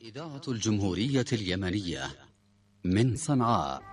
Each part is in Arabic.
إذاعة الجمهورية اليمنية من صنعاء.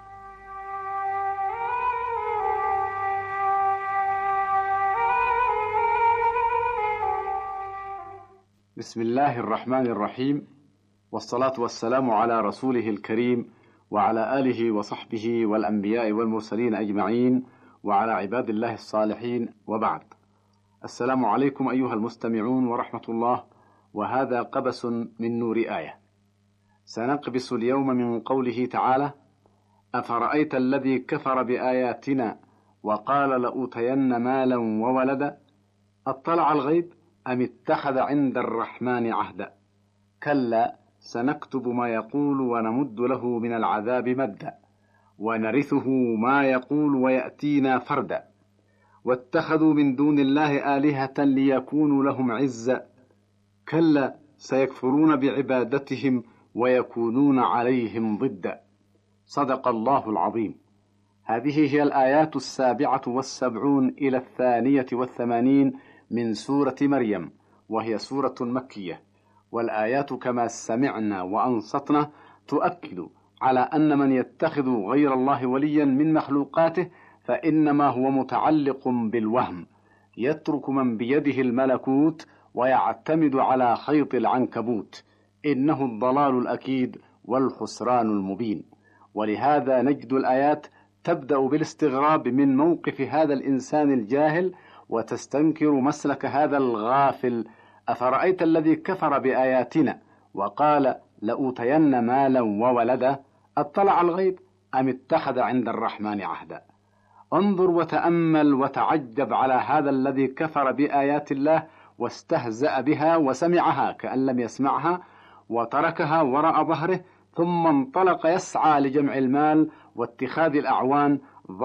بسم الله الرحمن الرحيم، والصلاة والسلام على رسوله الكريم وعلى آله وصحبه والأنبياء والمرسلين أجمعين وعلى عباد الله الصالحين، وبعد. السلام عليكم أيها المستمعون ورحمة الله، وهذا قبس من نور آية. سنقبس اليوم من قوله تعالى: أفرأيت الذي كفر بآياتنا وقال لأوتين مالا وولدا أطلع الغيب أم اتخذ عند الرحمن عهدا. كلا سنكتب ما يقول ونمد له من العذاب مدا ونرثه ما يقول ويأتينا فردا. واتخذوا من دون الله آلهة ليكونوا لهم عزا. كلا سيكفرون بعبادتهم ويكونون عليهم ضدا. صدق الله العظيم. هذه هي الآيات 77 إلى 82 من سورة مريم، وهي سورة مكية، والآيات كما سمعنا وأنصتنا تؤكد على أن من يتخذ غير الله وليا من مخلوقاته فإنما هو متعلق بالوهم، يترك من بيده الملكوت ويعتمد على خيط العنكبوت. إنه الضلال الأكيد والخسران المبين. ولهذا نجد الآيات تبدأ بالاستغراب من موقف هذا الإنسان الجاهل، وتستنكر مسلك هذا الغافل. أفرأيت الذي كفر بآياتنا وقال لأوتين مالا وولدا أطلع الغيب أم اتخذ عند الرحمن عهدا. انظر وتأمل وتعجب على هذا الذي كفر بآيات الله واستهزأ بها وسمعها كأن لم يسمعها، وتركها وراء ظهره، ثم انطلق يسعى لجمع المال واتخاذ الأعوان،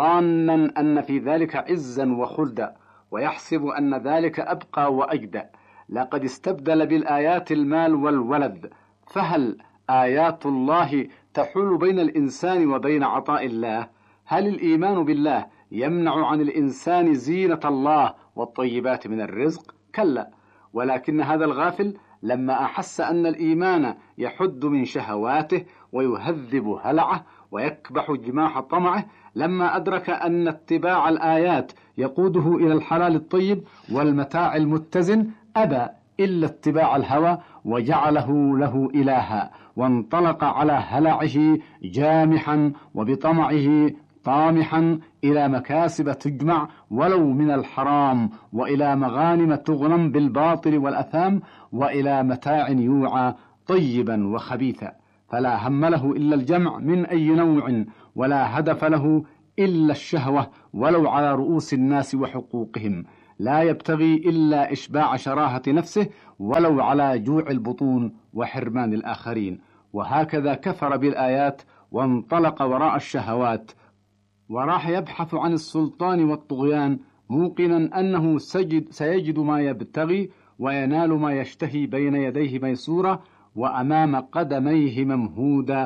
ظانا أن في ذلك عزا وخلدا، ويحسب أن ذلك أبقى وأجدى. لقد استبدل بالآيات المال والولد. فهل آيات الله تحول بين الإنسان وبين عطاء الله؟ هل الإيمان بالله يمنع عن الإنسان زينة الله والطيبات من الرزق؟ كلا. ولكن هذا الغافل لما أحس أن الإيمان يحد من شهواته ويهذب هلعه ويكبح جماح طمعه، لما أدرك أن اتباع الآيات يقوده إلى الحلال الطيب والمتاع المتزن، أبى إلا اتباع الهوى وجعله له إلها، وانطلق على هلعه جامحا وبطمعه طامحا إلى مكاسب تجمع ولو من الحرام، وإلى مغانم تغنم بالباطل والأثام، وإلى متاع يوعى طيبا وخبيثا. فلا هم له إلا الجمع من أي نوع، ولا هدف له إلا الشهوة ولو على رؤوس الناس وحقوقهم. لا يبتغي إلا إشباع شراهة نفسه ولو على جوع البطون وحرمان الآخرين. وهكذا كفر بالآيات وانطلق وراء الشهوات، وراح يبحث عن السلطان والطغيان، موقنا أنه سيجد ما يبتغي وينال ما يشتهي بين يديه ميسورا وأمام قدميه ممهودا،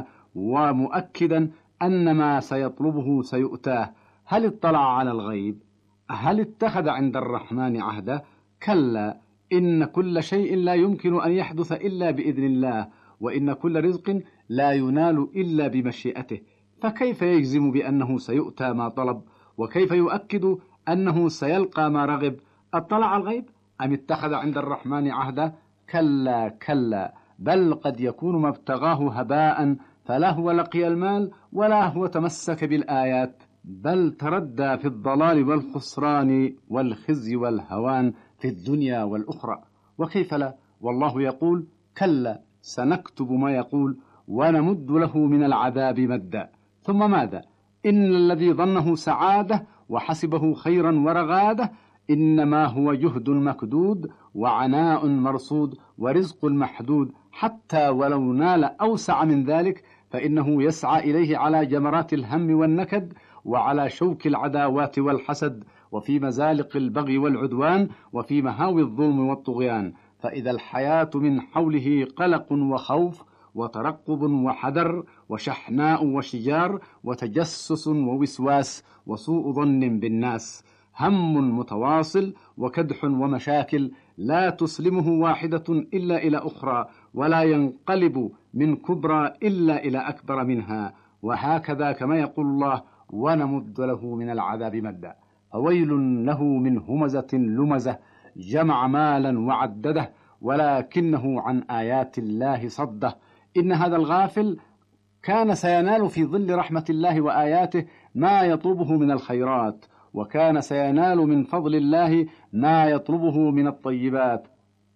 ومؤكدا أن ما سيطلبه سيؤتاه. هل اطلع على الغيب؟ هل اتخذ عند الرحمن عهدا؟ كلا، إن كل شيء لا يمكن أن يحدث إلا بإذن الله، وإن كل رزق لا ينال إلا بمشيئته. فكيف يجزم بأنه سيؤتى ما طلب؟ وكيف يؤكد أنه سيلقى ما رغب؟ أطلع الغيب أم اتخذ عند الرحمن عهدا؟ كلا كلا، بل قد يكون ما ابتغاه هباء، فلا هو لقي المال ولا هو تمسك بالآيات، بل تردى في الضلال والخسران والخزي والهوان في الدنيا والأخرى. وكيف لا، والله يقول: كلا سنكتب ما يقول ونمد له من العذاب مدا. ثم ماذا؟ إن الذي ظنه سعادة وحسبه خيرا ورغاده إنما هو جهد مكدود وعناء مرصود ورزق محدود، حتى ولو نال أوسع من ذلك فإنه يسعى إليه على جمرات الهم والنكد، وعلى شوك العداوات والحسد، وفي مزالق البغي والعدوان، وفي مهاوي الظلم والطغيان. فإذا الحياة من حوله قلق وخوف وترقب وحذر وشحناء وشجار وتجسس ووسواس وسوء ظن بالناس، هم متواصل وكدح ومشاكل، لا تسلمه واحدة إلا إلى أخرى، ولا ينقلب من كبرى إلا إلى أكبر منها، وهكذا كما يقول الله: ونمد له من العذاب مدا. فويل له من همزة لمزة جمع مالا وعدده ولكنه عن آيات الله صده. إن هذا الغافل كان سينال في ظل رحمة الله وآياته ما يطلبه من الخيرات، وكان سينال من فضل الله ما يطلبه من الطيبات،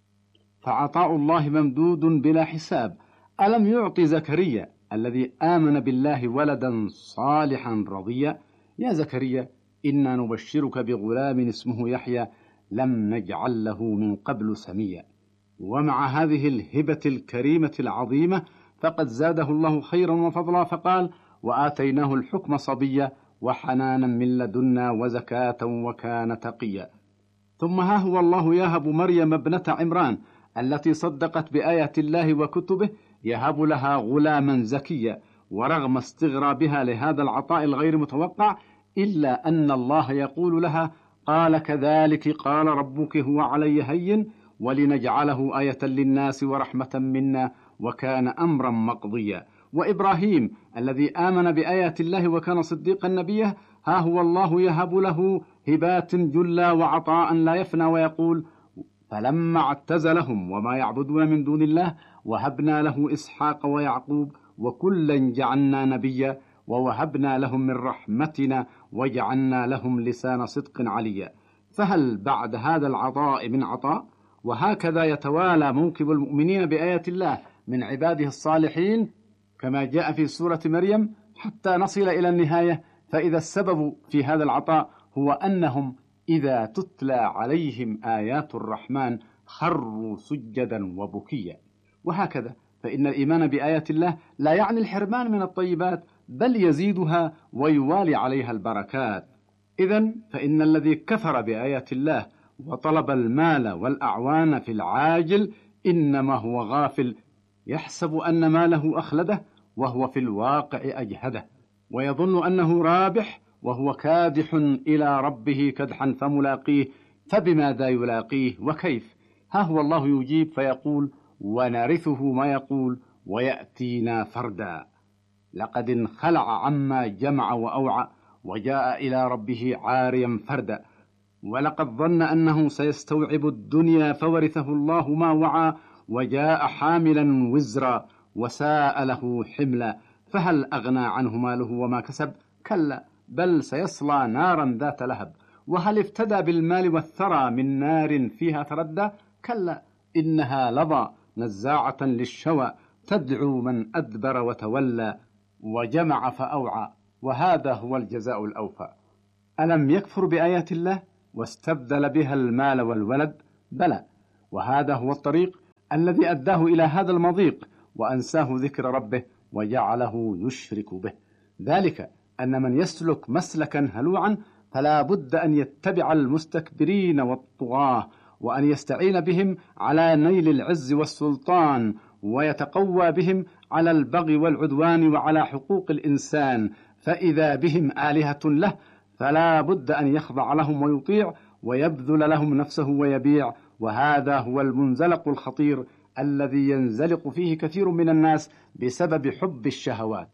فعطاء الله ممدود بلا حساب. ألم يعطي زكريا الذي آمن بالله ولدا صالحا رضيا؟ يا زكريا إنا نبشرك بغلام اسمه يحيى لم نجعل له من قبل سميا. ومع هذه الهبة الكريمة العظيمة فقد زاده الله خيرا وفضلا، فقال: وآتيناه الحكم صبيا وحنانا من لدنا وزكاة وكان تقيا. ثم ها هو الله يهب مريم ابنة عمران التي صدقت بآيات الله وكتبه، يهب لها غلاما زكيا. ورغم استغرابها لهذا العطاء الغير متوقع، إلا أن الله يقول لها: قال كذلك قال ربك هو علي هين ولنجعله آية للناس ورحمة منا وكان أمرا مقضيا. وإبراهيم الذي آمن بآيات الله وكان صديقا نبيا، ها هو الله يهب له هبات جلا وعطاء لا يفنى، ويقول: فلما اعتزلهم وما يعبدون من دون الله وهبنا له إسحاق ويعقوب وكلا جعلنا نبيا ووهبنا لهم من رحمتنا وجعلنا لهم لسان صدق عليا. فهل بعد هذا العطاء من عطاء؟ وهكذا يتوالى موكب المؤمنين بآيات الله من عباده الصالحين كما جاء في سورة مريم حتى نصل إلى النهاية. فإذا السبب في هذا العطاء هو أنهم إذا تتلى عليهم آيات الرحمن خروا سجدا وبكيا. وهكذا فإن الإيمان بآيات الله لا يعني الحرمان من الطيبات، بل يزيدها ويوالي عليها البركات. إذن فإن الذي كفر بآيات الله وطلب المال والأعوان في العاجل إنما هو غافل، يحسب أن ماله أخلده وهو في الواقع أجهده، ويظن أنه رابح وهو كادح إلى ربه كدحا فملاقيه. فبماذا يلاقيه وكيف؟ ها هو الله يجيب فيقول: ونرثه ما يقول ويأتينا فردا. لقد انخلع عما جمع وأوعى وجاء إلى ربه عاريا فردا، ولقد ظن أنه سيستوعب الدنيا فورثه الله ما وعى وجاء حاملا وزرا وساء له حملا. فهل أغنى عنه ماله وما كسب؟ كلا، بل سيصلى نارا ذات لهب. وهل افتدى بالمال والثرى من نار فيها تردى؟ كلا، إنها لظى نزاعة للشوى تدعو من أدبر وتولى وجمع فأوعى. وهذا هو الجزاء الأوفى. ألم يكفر بآيات الله واستبدل بها المال والولد؟ بلى، وهذا هو الطريق الذي أداه إلى هذا المضيق وأنساه ذكر ربه وجعله يشرك به. ذلك أن من يسلك مسلكا هلوعا فلا بد أن يتبع المستكبرين والطغاة، وأن يستعين بهم على نيل العز والسلطان، ويتقوى بهم على البغي والعدوان وعلى حقوق الإنسان. فإذا بهم آلهة له فلا بد أن يخضع لهم ويطيع ويبذل لهم نفسه ويبيع. وهذا هو المنزلق الخطير الذي ينزلق فيه كثير من الناس بسبب حب الشهوات.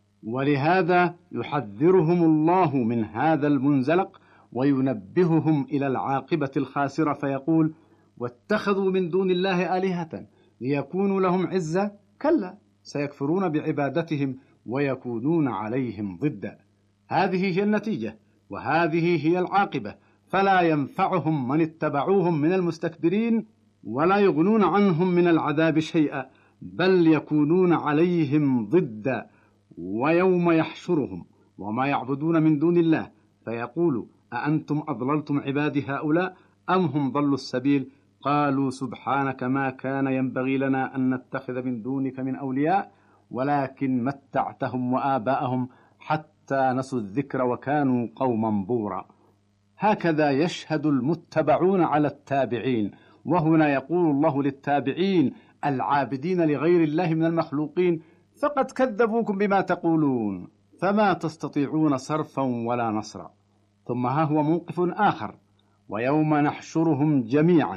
ولهذا يحذرهم الله من هذا المنزلق وينبههم إلى العاقبة الخاسرة، فيقول: واتخذوا من دون الله آلهة ليكونوا لهم عزة. كلا، سيكفرون بعبادتهم ويكونون عليهم ضدا. هذه هي النتيجة وهذه هي العاقبة. فلا ينفعهم من اتبعوهم من المستكبرين ولا يغنون عنهم من العذاب شيئا، بل يكونون عليهم ضدا. ويوم يحشرهم وما يعبدون من دون الله فيقول: أأنتم أضللتم عبادي هؤلاء أم هم ضلوا السبيل؟ قالوا سبحانك ما كان ينبغي لنا أن نتخذ من دونك من أولياء ولكن متعتهم وآباءهم حتى نسوا الذكر وكانوا قوما بورا. هكذا يشهد المتبعون على التابعين. وهنا يقول الله للتابعين العابدين لغير الله من المخلوقين: فقد كذبوكم بما تقولون فما تستطيعون صرفا ولا نصرا. ثم ها هو موقف آخر: ويوم نحشرهم جميعا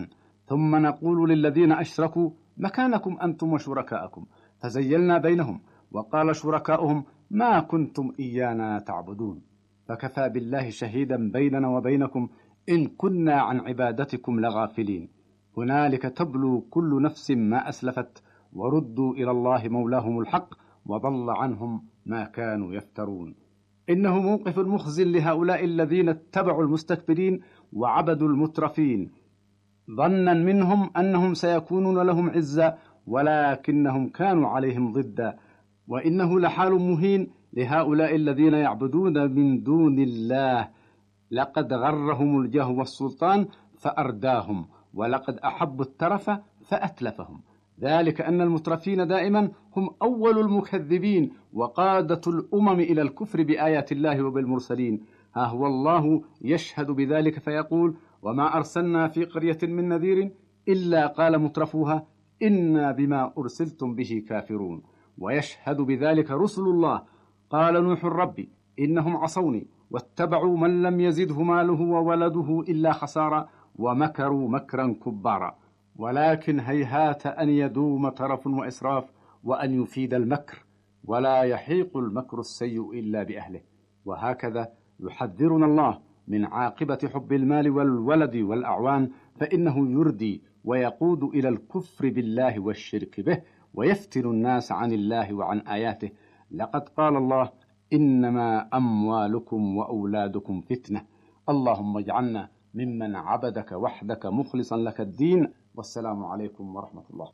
ثم نقول للذين أشركوا مكانكم أنتم وشركاءكم، فزيلنا بينهم، وقال شركاؤهم ما كنتم إيانا تعبدون، فكفى بالله شهيدا بيننا وبينكم إن كنا عن عبادتكم لغافلين. هنالك تبلو كل نفس ما أسلفت وردوا إلى الله مولاهم الحق وضل عنهم ما كانوا يفترون. إنه موقف مخزٍ لهؤلاء الذين اتبعوا المستكبرين وعبدوا المترفين، ظنا منهم أنهم سيكونون لهم عزا ولكنهم كانوا عليهم ضدا. وإنه لحال مهين لهؤلاء الذين يعبدون من دون الله، لقد غرهم الجاه والسلطان فأرداهم، ولقد أحبوا الترف فأتلفهم. ذلك أن المترفين دائما هم أول المكذبين وقادة الأمم إلى الكفر بآيات الله وبالمرسلين. ها هو الله يشهد بذلك فيقول وما أرسلنا في قرية من نذير إلا قال مترفوها إنا بما أرسلتم به كافرون. ويشهد بذلك رسل الله، قال نوح ربي إنهم عصوني واتبعوا من لم يزده ماله وولده إلا خسارا ومكروا مكرا كبارا. ولكن هيهات أن يدوم ترف وإسراف وأن يفيد المكر، ولا يحيق المكر السيء إلا بأهله. وهكذا يحذرنا الله من عاقبة حب المال والولد والأعوان، فإنه يردي ويقود إلى الكفر بالله والشرك به، ويفتن الناس عن الله وعن آياته. لقد قال الله إنما أموالكم وأولادكم فتنة. اللهم اجعلنا ممن عبدك وحدك مخلصا لك الدين. والسلام عليكم ورحمة الله.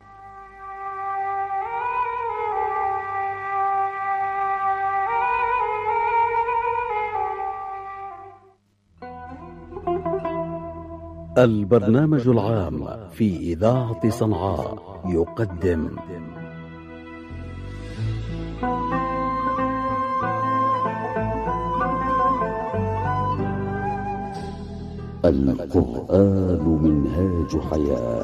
البرنامج العام في إذاعة صنعاء يقدم القرآن منهاج حياة.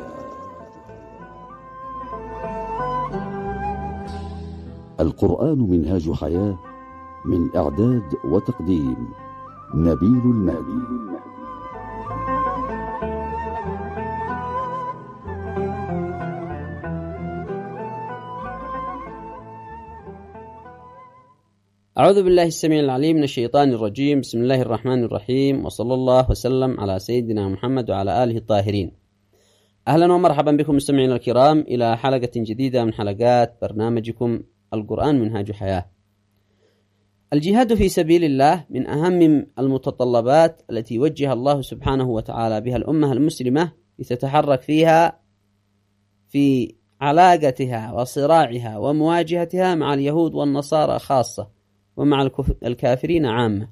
القرآن منهاج حياة، من إعداد وتقديم نبيل المهدي. أعوذ بالله السميع العليم من الشيطان الرجيم. بسم الله الرحمن الرحيم، وصلى الله وسلم على سيدنا محمد وعلى آله الطاهرين. أهلا ومرحبا بكم مستمعينا الكرام إلى حلقة جديدة من حلقات برنامجكم القرآن منهاج حياة. الجهاد في سبيل الله من أهم المتطلبات التي وجه الله سبحانه وتعالى بها الأمة المسلمة لتتحرك فيها في علاقتها وصراعها ومواجهتها مع اليهود والنصارى خاصة، ومع الكافرين عامة.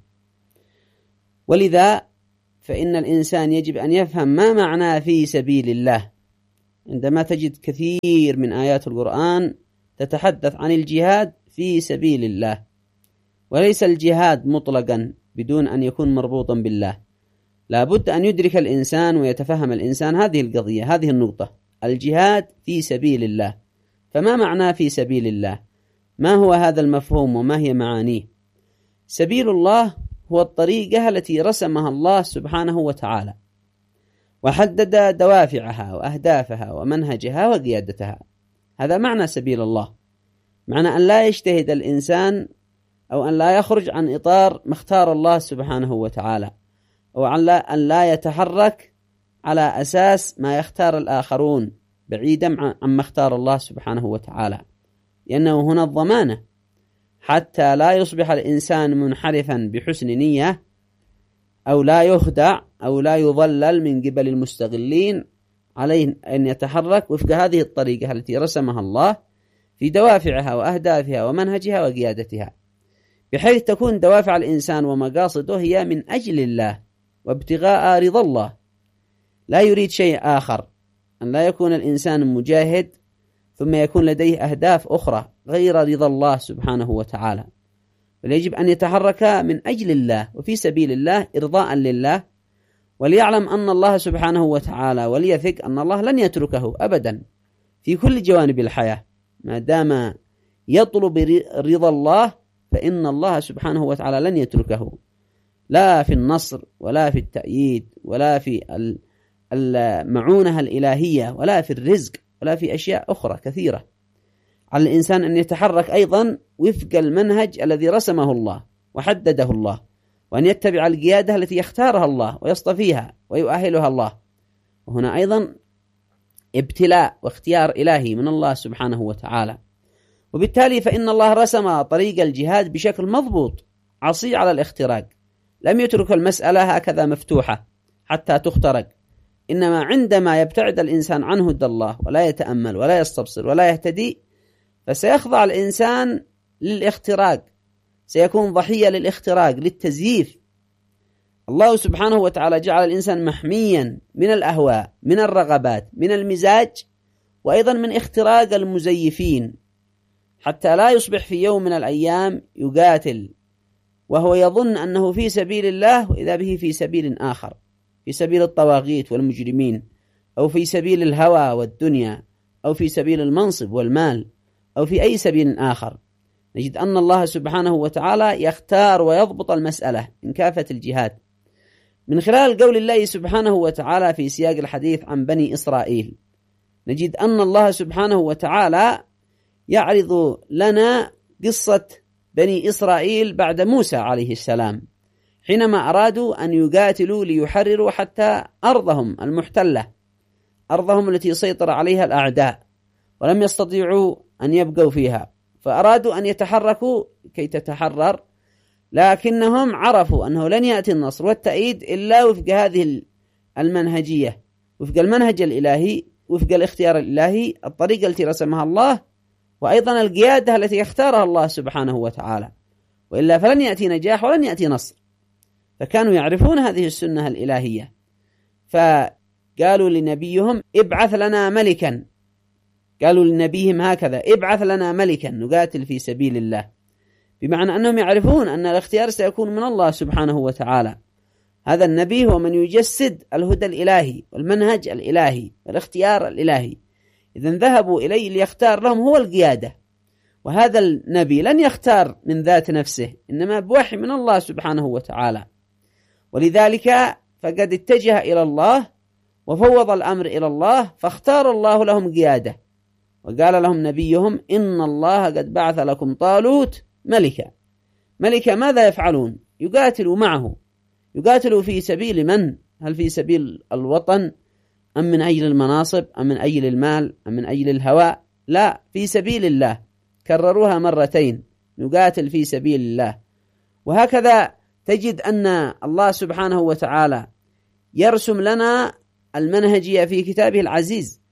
ولذا فإن الإنسان يجب أن يفهم ما معنى في سبيل الله. عندما تجد كثير من آيات القرآن تتحدث عن الجهاد في سبيل الله، وليس الجهاد مطلقا بدون أن يكون مربوطا بالله. لا بد أن يدرك الإنسان ويتفهم الإنسان هذه القضية، هذه النقطة، الجهاد في سبيل الله. فما معنى في سبيل الله؟ ما هو هذا المفهوم وما هي معانيه؟ سبيل الله هو الطريقة التي رسمها الله سبحانه وتعالى، وحدد دوافعها وأهدافها ومنهجها وقيادتها. هذا معنى سبيل الله، معنى أن لا يجتهد الإنسان أو أن لا يخرج عن إطار ما اختار الله سبحانه وتعالى، أو أن لا يتحرك على أساس ما يختار الآخرون بعيدا عما اختار الله سبحانه وتعالى، لأنه هنا الضمانة حتى لا يصبح الإنسان منحرفا بحسن نية، أو لا يخدع أو لا يضلل من قبل المستغلين. عليه أن يتحرك وفق هذه الطريقة التي رسمها الله في دوافعها وأهدافها ومنهجها وقيادتها، بحيث تكون دوافع الإنسان ومقاصده هي من أجل الله وابتغاء رضا الله، لا يريد شيء آخر. أن لا يكون الإنسان مجاهد ثم يكون لديه أهداف أخرى غير رضا الله سبحانه وتعالى، بل يجب أن يتحرك من أجل الله وفي سبيل الله إرضاء لله، وليعلم أن الله سبحانه وتعالى، وليثق أن الله لن يتركه أبدا في كل جوانب الحياة. ما دام يطلب رضا الله فإن الله سبحانه وتعالى لن يتركه، لا في النصر ولا في التأييد ولا في المعونة الإلهية ولا في الرزق ولا في أشياء أخرى كثيرة. على الإنسان أن يتحرك أيضا وفق المنهج الذي رسمه الله وحدده الله، وأن يتبع القيادة التي يختارها الله ويصطفيها ويؤهلها الله. وهنا أيضا ابتلاء واختيار إلهي من الله سبحانه وتعالى. وبالتالي فإن الله رسم طريق الجهاد بشكل مضبوط عصي على الاختراق، لم يترك المسألة هكذا مفتوحة حتى تخترق، إنما عندما يبتعد الإنسان عن هدى الله ولا يتأمل ولا يستبصر ولا يهتدي فسيخضع الإنسان للاختراق، سيكون ضحية للاختراق للتزييف. الله سبحانه وتعالى جعل الإنسان محميا من الأهواء، من الرغبات، من المزاج، وأيضا من اختراق المزيفين، حتى لا يصبح في يوم من الأيام يقاتل وهو يظن أنه في سبيل الله وإذا به في سبيل آخر، في سبيل الطواغيت والمجرمين، أو في سبيل الهوى والدنيا، أو في سبيل المنصب والمال، أو في أي سبيل آخر. نجد أن الله سبحانه وتعالى يختار ويضبط المسألة من كافة الجهات من خلال قول الله سبحانه وتعالى في سياق الحديث عن بني إسرائيل. نجد أن الله سبحانه وتعالى يعرض لنا قصة بني إسرائيل بعد موسى عليه السلام، حينما أرادوا أن يقاتلوا ليحرروا حتى أرضهم المحتلة، أرضهم التي سيطر عليها الأعداء ولم يستطيعوا أن يبقوا فيها، فأرادوا أن يتحركوا كي تتحرر، لكنهم عرفوا أنه لن يأتي النصر والتأييد إلا وفق هذه المنهجية، وفق المنهج الإلهي، وفق الاختيار الإلهي، الطريقة التي رسمها الله، وأيضا القيادة التي اختارها الله سبحانه وتعالى، وإلا فلن يأتي نجاح ولن يأتي نصر. فكانوا يعرفون هذه السنة الإلهية، فقالوا لنبيهم ابعث لنا ملكا، قالوا لنبيهم هكذا ابعث لنا ملكا نقاتل في سبيل الله، بمعنى أنهم يعرفون أن الاختيار سيكون من الله سبحانه وتعالى. هذا النبي هو من يجسد الهدى الإلهي والمنهج الإلهي والاختيار الإلهي، إذن ذهبوا إليه ليختار لهم هو القيادة. وهذا النبي لن يختار من ذات نفسه، إنما بوحي من الله سبحانه وتعالى، ولذلك فقد اتجه إلى الله وفوض الأمر إلى الله، فاختار الله لهم قيادة، وقال لهم نبيهم إن الله قد بعث لكم طالوت ملكا. ملكا ماذا يفعلون؟ يقاتلوا معه. يقاتلوا في سبيل من؟ هل في سبيل الوطن، أم من أجل المناصب، أم من أجل المال، أم من أجل الهواء؟ لا، في سبيل الله. كرروها مرتين، نقاتل في سبيل الله. وهكذا تجد أن الله سبحانه وتعالى يرسم لنا المنهجية في كتابه العزيز،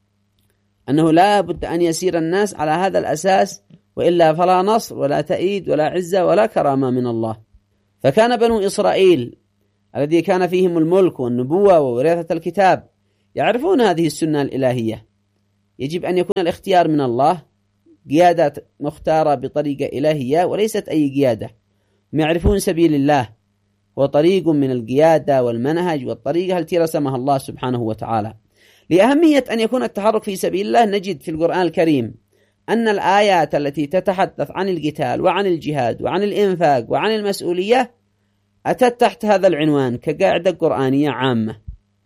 أنه لا بد أن يسير الناس على هذا الأساس، وإلا فلا نصر ولا تأييد ولا عزة ولا كرامة من الله. فكان بنو إسرائيل الذي كان فيهم الملك والنبوة ووراثة الكتاب يعرفون هذه السنة الإلهية. يجب أن يكون الاختيار من الله، قيادة مختارة بطريقة إلهية وليست أي قيادة. هم يعرفون سبيل الله هو طريق من القيادة والمنهج والطريقة التي رسمها الله سبحانه وتعالى. لأهمية أن يكون التحرك في سبيل الله نجد في القرآن الكريم أن الآيات التي تتحدث عن القتال وعن الجهاد وعن الإنفاق وعن المسؤولية أتت تحت هذا العنوان كقاعدة قرآنية عامة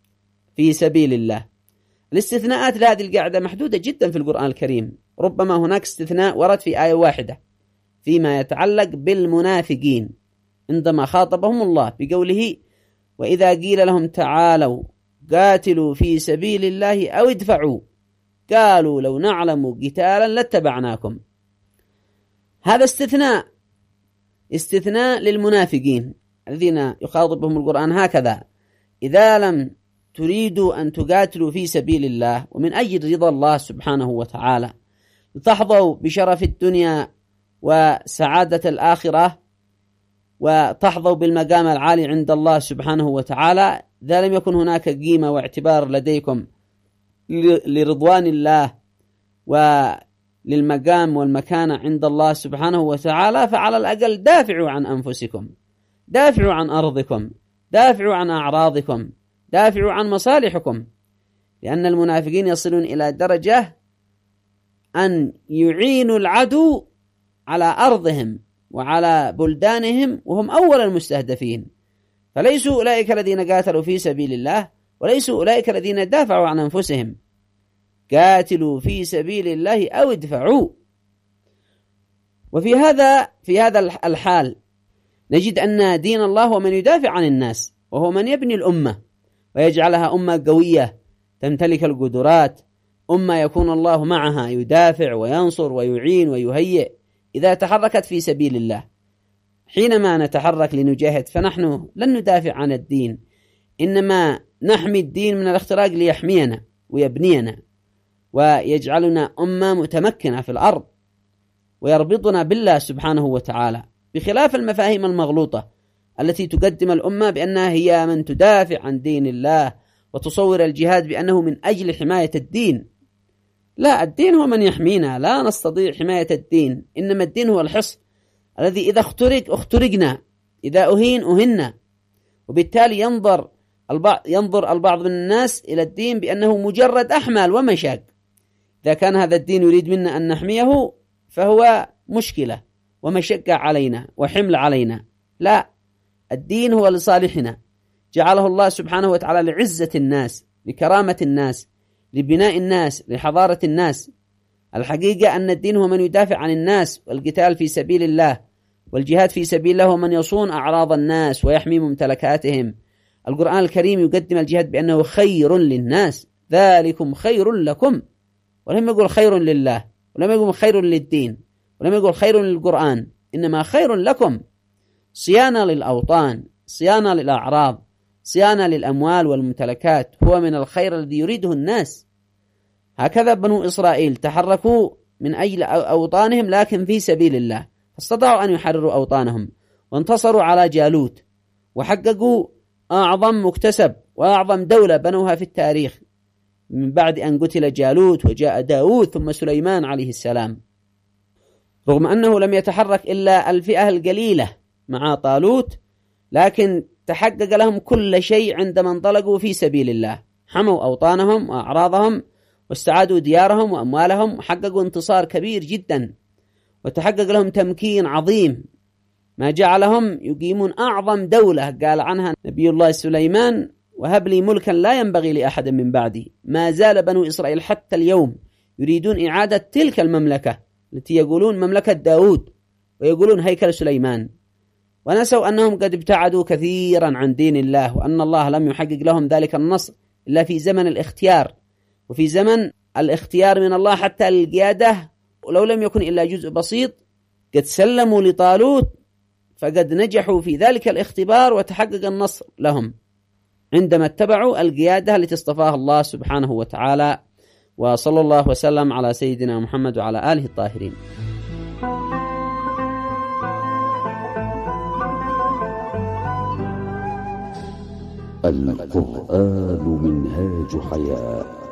في سبيل الله. الاستثناءات لهذه القاعدة محدودة جدا في القرآن الكريم، ربما هناك استثناء ورد في آية واحدة فيما يتعلق بالمنافقين عندما خاطبهم الله بقوله وإذا قيل لهم تعالوا قاتلوا في سبيل الله أو ادفعوا قالوا لو نعلم قتالا لاتبعناكم. هذا استثناء للمنافقين الذين يخاطبهم القرآن هكذا: إذا لم تريدوا أن تقاتلوا في سبيل الله ومن أجل رضا الله سبحانه وتعالى لتحظوا بشرف الدنيا وسعادة الآخرة وتحظوا بالمقام العالي عند الله سبحانه وتعالى، إذا لم يكن هناك قيمة واعتبار لديكم لرضوان الله وللمقام والمكانة عند الله سبحانه وتعالى، فعلى الأقل دافعوا عن أنفسكم، دافعوا عن أرضكم، دافعوا عن أعراضكم، دافعوا عن مصالحكم. لأن المنافقين يصلون إلى درجة أن يعينوا العدو على أرضهم وعلى بلدانهم وهم أول المستهدفين. فليسوا أولئك الذين قاتلوا في سبيل الله وليسوا أولئك الذين دافعوا عن أنفسهم. قاتلوا في سبيل الله أو ادفعوا. وفي هذا الحال نجد أن دين الله هو من يدافع عن الناس، وهو من يبني الأمة ويجعلها أمة قوية تمتلك القدرات، أمة يكون الله معها يدافع وينصر ويعين ويهيئ إذا تحركت في سبيل الله. حينما نتحرك لنجاهد فنحن لن ندافع عن الدين، إنما نحمي الدين من الاختراق ليحمينا ويبنينا ويجعلنا أمة متمكنة في الأرض ويربطنا بالله سبحانه وتعالى، بخلاف المفاهيم المغلوطة التي تقدم الأمة بأنها هي من تدافع عن دين الله وتصور الجهاد بأنه من أجل حماية الدين. لا، الدين هو من يحمينا، لا نستطيع حماية الدين، إنما الدين هو الحصن الذي إذا اخترقنا، إذا أهين أهنا. وبالتالي ينظر البعض من الناس إلى الدين بأنه مجرد أحمال ومشاق. إذا كان هذا الدين يريد منا أن نحميه فهو مشكلة ومشقة علينا وحمل علينا. لا، الدين هو لصالحنا، جعله الله سبحانه وتعالى لعزة الناس، لكرامة الناس، لبناء الناس، لحضارة الناس. الحقيقة أن الدين هو من يدافع عن الناس، والقتال في سبيل الله والجهاد في سبيل الله هو من يصون أعراض الناس ويحمي ممتلكاتهم. القرآن الكريم يقدم الجهاد بأنه خير للناس، ذلكم خير لكم، ولم يقول خير لله، ولم يقول خير للدين، ولم يقول خير للقرآن، إنما خير لكم. صيانة للأوطان، صيانة للأعراض، صيانة للأموال والممتلكات، هو من الخير الذي يريده الناس. هكذا بنو إسرائيل تحركوا من أجل أوطانهم لكن في سبيل الله، فاستطاعوا أن يحرروا أوطانهم وانتصروا على جالوت وحققوا أعظم مكتسب وأعظم دولة بنوها في التاريخ من بعد أن قتل جالوت وجاء داود ثم سليمان عليه السلام. رغم أنه لم يتحرك إلا الفئة القليلة مع طالوت، لكن تحقق لهم كل شيء عندما انطلقوا في سبيل الله، حموا أوطانهم وأعراضهم واستعادوا ديارهم وأموالهم وحققوا انتصار كبير جدا، وتحقق لهم تمكين عظيم ما جعلهم يقيمون أعظم دولة قال عنها نبي الله سليمان: وهب لي ملكا لا ينبغي لأحد من بعدي. ما زال بنو إسرائيل حتى اليوم يريدون إعادة تلك المملكة التي يقولون مملكة داود ويقولون هيكل سليمان، ونسوا أنهم قد ابتعدوا كثيرا عن دين الله، وأن الله لم يحقق لهم ذلك النصر إلا في زمن الاختيار، وفي زمن الاختيار من الله حتى القيادة ولو لم يكن إلا جزء بسيط قد سلموا لطالوت، فقد نجحوا في ذلك الاختبار وتحقق النصر لهم عندما اتبعوا القيادة التي اصطفاها الله سبحانه وتعالى. وصلى الله وسلم على سيدنا محمد وعلى آله الطاهرين. القرآن منهاج حياة.